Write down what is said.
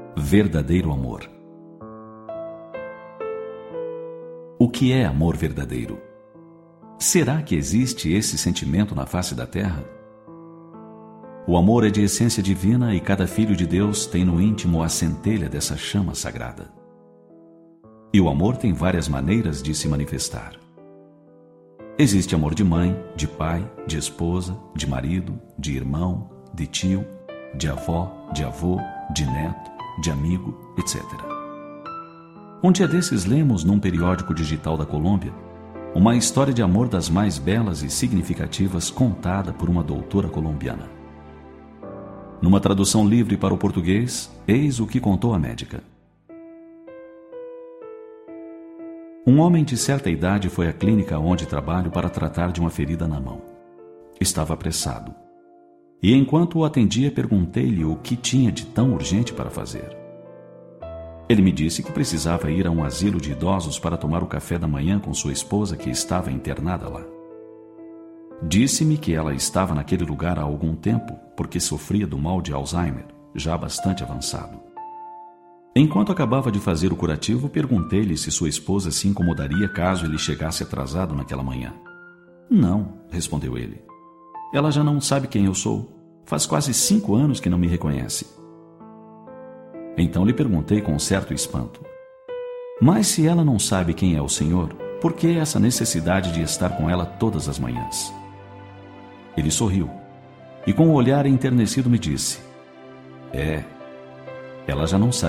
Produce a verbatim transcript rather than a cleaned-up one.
Verdadeiro amor. O que é amor verdadeiro? Será que existe esse sentimento na face da terra? O amor é de essência divina e cada filho de Deus tem no íntimo a centelha dessa chama sagrada. E o amor tem várias maneiras de se manifestar. Existe amor de mãe, de pai, de esposa, de marido, de irmão, de tio, de avó, de avô, de neto, de amigo, etcétera. Um dia desses lemos num periódico digital da Colômbia uma história de amor das mais belas e significativas contada por uma doutora colombiana. Numa tradução livre para o português, eis o que contou a médica. Um homem de certa idade foi à clínica onde trabalho para tratar de uma ferida na mão. Estava apressado. E enquanto o atendia, perguntei-lhe o que tinha de tão urgente para fazer. Ele me disse que precisava ir a um asilo de idosos para tomar o café da manhã com sua esposa que estava internada lá. Disse-me que ela estava naquele lugar há algum tempo porque sofria do mal de Alzheimer, já bastante avançado. Enquanto acabava de fazer o curativo, perguntei-lhe se sua esposa se incomodaria caso ele chegasse atrasado naquela manhã. Não, respondeu ele. Ela já não sabe quem eu sou. Faz quase cinco anos que não me reconhece. Então lhe perguntei com certo espanto. Mas se ela não sabe quem é o Senhor, por que essa necessidade de estar com ela todas as manhãs? Ele sorriu e com o olhar enternecido me disse: É, ela já não sabe